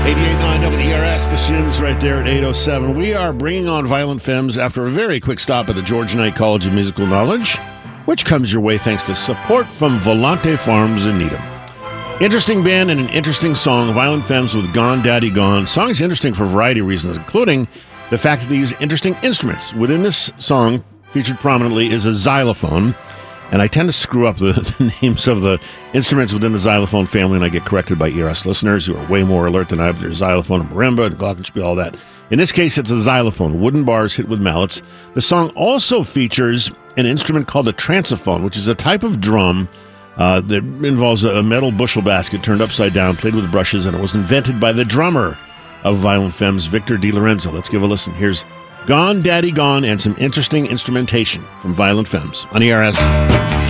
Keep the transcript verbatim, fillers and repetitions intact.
eighty-eight point nine W E R S, the Shins right there at eight oh seven. We are bringing on Violent Femmes after a very quick stop at the Georgia Knight College of Musical Knowledge, which comes your way thanks to support from Volante Farms in Needham. Interesting band and an interesting song, Violent Femmes with Gone Daddy Gone. Song is interesting for a variety of reasons, including the fact that they use interesting instruments. Within this song, featured prominently, is a xylophone. And I tend to screw up the, the names of the instruments within the xylophone family, and I get corrected by E R S listeners who are way more alert than I am. There's xylophone, and marimba, and glockenspiel, all that. In this case, it's a xylophone, wooden bars hit with mallets. The song also features an instrument called a transophone, which is a type of drum uh, that involves a metal bushel basket turned upside down, played with brushes, and it was invented by the drummer of Violent Femmes, Victor DiLorenzo. Let's give a listen. Here's Gone Daddy Gone and some interesting instrumentation from Violent Femmes on E R S.